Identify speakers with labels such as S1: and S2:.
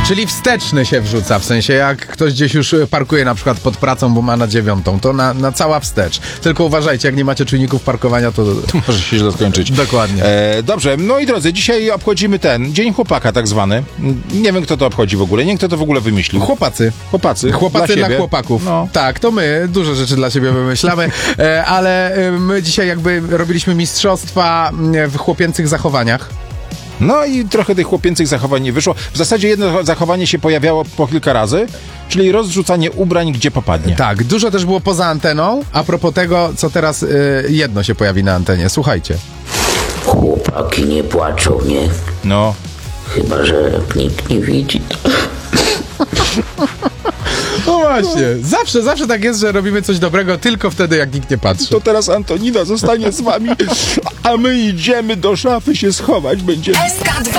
S1: Czyli wsteczny się wrzuca, w sensie jak ktoś gdzieś już parkuje na przykład pod pracą, bo ma na 9, to na cała wstecz. Tylko uważajcie, jak nie macie czujników parkowania, to
S2: może się źle skończyć.
S1: Dokładnie.
S2: Dobrze, no i drodzy, dzisiaj obchodzimy Dzień Chłopaka tak zwany. Nie wiem, kto to obchodzi w ogóle, nie wiem, kto to w ogóle wymyślił.
S1: Chłopacy dla chłopaków.
S2: No.
S1: Tak, to my dużo rzeczy dla siebie wymyślamy, ale my dzisiaj jakby robiliśmy mistrzostwa w chłopięcych zachowaniach.
S2: No i trochę tych chłopięcych zachowań nie wyszło. W zasadzie jedno zachowanie się pojawiało po kilka razy, czyli rozrzucanie ubrań, gdzie popadnie.
S1: Tak, dużo też było poza anteną, a propos tego, co teraz jedno się pojawi na antenie. Słuchajcie.
S3: Chłopaki nie płaczą, nie?
S2: No.
S3: Chyba że nikt nie widzi.
S1: No właśnie, zawsze tak jest, że robimy coś dobrego tylko wtedy, jak nikt nie patrzy.
S2: To teraz Antonina zostanie z wami, a my idziemy do szafy się schować. Będziemy...
S4: SK2